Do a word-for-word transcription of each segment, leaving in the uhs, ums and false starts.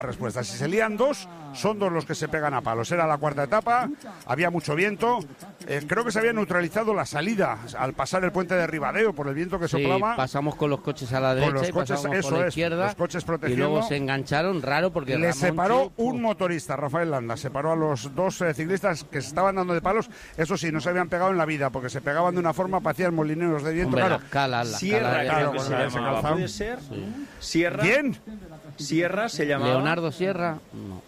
respuesta. Si se lían dos, son dos los que se pegan a palos. Era la cuarta etapa, había mucho viento. Eh, creo que se había neutralizado la salida al pasar el puente de Ribadeo por el viento que sí, soplaba. Pasamos con los coches a la derecha los y coches, pasamos eso por la es, izquierda. Los coches protegiendo. Y luego se engancharon, raro, porque le Ramón separó Chu, un motorista, Rafael Landa, separó a los dos eh, ciclistas que se estaban dando de palos. Eso sí, no se habían pegado en la vida, porque se pegaban de una forma, parecían molineros de viento. Hombre, claro. las calas, las Sierra, calas, creo claro, que se claro, llamaba. se ¿Puede ser? Sí. Sierra. ¿Quién? Sierra se llamaba. Leonardo Sierra, no.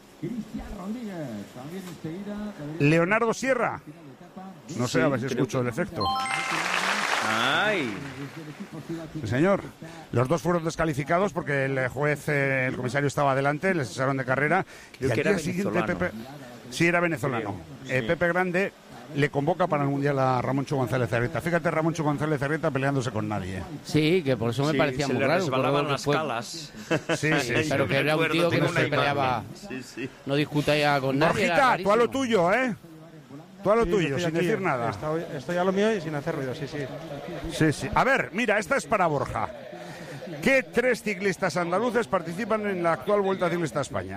Leonardo Sierra. No sé, Sí, a ver si creo escucho que- el efecto. Ay. Sí, señor. Los dos fueron descalificados porque el juez, eh, el comisario estaba adelante, les cesaron de carrera. Creo y al que era día siguiente, venezolano. Pepe. Sí, era venezolano. Creo, Eh, sí. Pepe Grande le convoca para el Mundial a Ramoncho González Zarreta. Fíjate, Ramoncho González Zarreta peleándose con nadie. Sí, que por eso me Sí, parecía se muy le raro. resbalaban que las fue- calas. Sí, sí, sí. Pero que era un Recuerdo, tío que tengo no una se imagen. peleaba, Sí, sí. no discutía con nadie. era Borjita, tú a lo rarísimo. tuyo, ¿eh? Tú a lo Sí, tuyo, estoy sin aquí, decir nada. Estoy, estoy a lo mío y sin hacer ruido, sí, sí. Sí, sí. A ver, mira, esta es para Borja. ¿Qué tres ciclistas andaluces participan en la actual Vuelta Ciclista a España?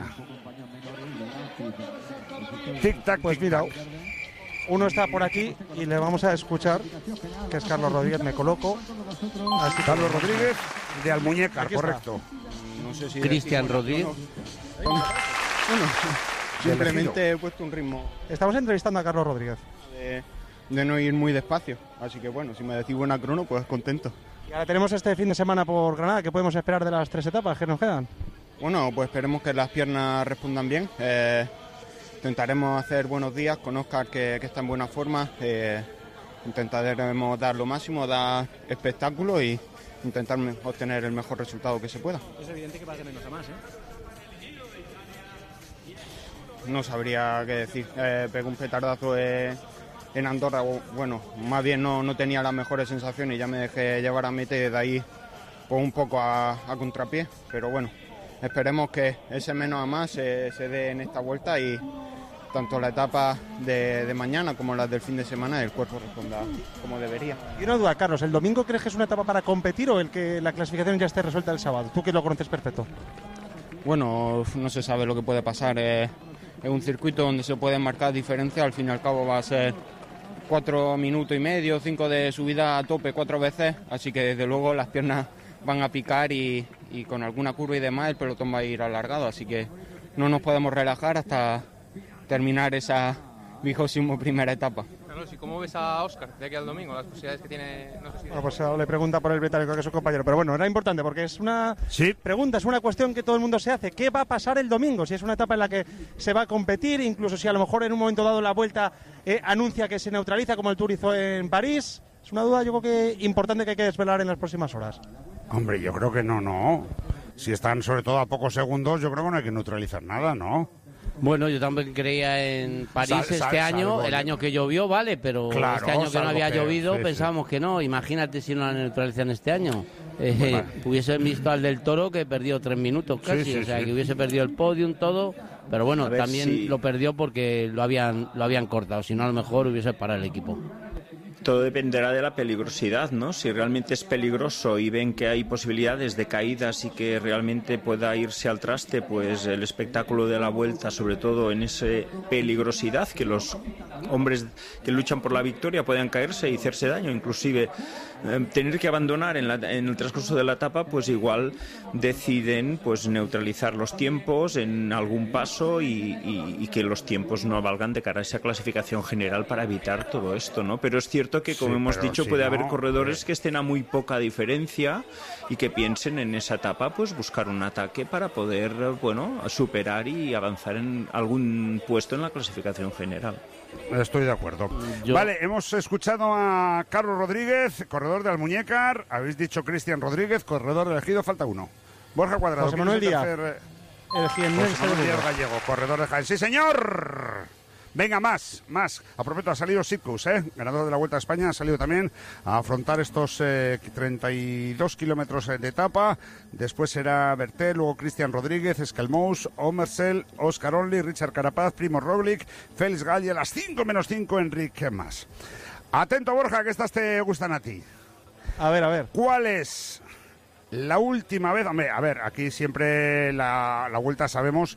Tic-tac, Pues mira, uno está por aquí y le vamos a escuchar, que es Carlos Rodríguez, me coloco. Así que- Carlos Rodríguez de Almuñécar, Aquí está. correcto. No sé si Cristian Rodríguez. Bueno, simplemente he puesto un ritmo Estamos entrevistando a Carlos Rodríguez. de, de no ir muy despacio. Así que bueno, si me decís buena crono, pues contento. Y ahora tenemos este fin de semana por Granada. ¿Qué podemos esperar de las tres etapas que nos quedan? Bueno, pues esperemos que las piernas respondan bien. Eh, intentaremos hacer buenos días con Óscar, que, que está en buena forma. Eh, intentaremos dar lo máximo, dar espectáculo y intentar obtener el mejor resultado que se pueda. Es evidente que va de menos a más, ¿eh? No sabría qué decir. Eh, pegó un petardazo eh, en Andorra. o- Bueno, más bien no, no tenía las mejores sensaciones y ya me dejé llevar a meta y de ahí pues, un poco a, a contrapié. Pero bueno, esperemos que ese menos a más se, se dé en esta vuelta y tanto la etapa de, de mañana como las del fin de semana el cuerpo responda como debería. Y una duda, Carlos, ¿el domingo crees que es una etapa para competir o el que la clasificación ya esté resuelta el sábado? Tú que lo conoces perfecto. Bueno, no se sabe lo que puede pasar. eh, es un circuito donde se pueden marcar diferencias. Al fin y al cabo va a ser cuatro minutos y medio, cinco de subida a tope cuatro veces. Así que desde luego las piernas van a picar y, y con alguna curva y demás el pelotón va a ir alargado. Así que no nos podemos relajar hasta terminar esa vigésimo primera etapa. Carlos, ¿y cómo ves a Óscar de aquí al domingo? Las posibilidades que tiene. No sé si... Bueno, pues ahora le pregunta por el británico que es su compañero. Pero bueno, era importante porque es una Sí. pregunta, es una cuestión que todo el mundo se hace. ¿Qué va a pasar el domingo? Si es una etapa en la que se va a competir, incluso si a lo mejor en un momento dado la vuelta eh, anuncia que se neutraliza como el Tour hizo en París. Es una duda, yo creo que importante que hay que desvelar en las próximas horas. Hombre, yo creo que no, no. Si están sobre todo a pocos segundos, yo creo que no hay que neutralizar nada, ¿no? Bueno, yo también creía en París Sal- este sal- año, salvo- el año que llovió, vale, pero Claro, este año que no salvo había que- llovido sí, sí. pensábamos que no. Imagínate si no la neutralizan este año. Eh, hubiese visto al del Toro que perdió tres minutos casi, Sí, sí, o sea, sí. que hubiese perdido el podium, todo. Pero bueno, A ver también si- lo perdió porque lo habían lo habían cortado, si no a lo mejor hubiese parado el equipo. Todo dependerá de la peligrosidad, ¿no? Si realmente es peligroso y ven que hay posibilidades de caídas y que realmente pueda irse al traste, pues el espectáculo de la vuelta, sobre todo en esa peligrosidad, que los hombres que luchan por la victoria puedan caerse y hacerse daño, inclusive eh, tener que abandonar en, la- en el transcurso de la etapa, pues igual deciden pues neutralizar los tiempos en algún paso y, y- y que los tiempos no valgan de cara a esa clasificación general para evitar todo esto, ¿no? Pero es cierto que, como Sí, hemos pero dicho, si puede no, haber corredores eh. que estén a muy poca diferencia y que piensen en esa etapa, pues buscar un ataque para poder, bueno, superar y avanzar en algún puesto en la clasificación general. Estoy de acuerdo. Yo- Vale, hemos escuchado a Carlos Rodríguez, corredor de Almuñécar. Habéis dicho Cristian Rodríguez, corredor elegido, falta uno. Borja Cuadrado. José ¿quién Manuel es el Díaz. tercer, eh, El José jiennense de Manuel Díaz Burgos. Gallego, corredor de Jaén. ¡Sí, señor! Venga, más, más. A propósito, ha salido Sitkus, ¿eh? Ganador de la Vuelta a España, ha salido también a afrontar estos eh, treinta y dos kilómetros de etapa. Después será Bertel, luego Cristian Rodríguez, Esquelmous, Omersel, Óscar Only, Richard Carapaz, Primo Roglic, Félix Galle, a las cinco menos cinco, Enrique Mas. Atento, Borja, que estas te gustan a ti. A ver, a ver. ¿Cuál es La última vez, hombre, a ver, aquí siempre la, la Vuelta sabemos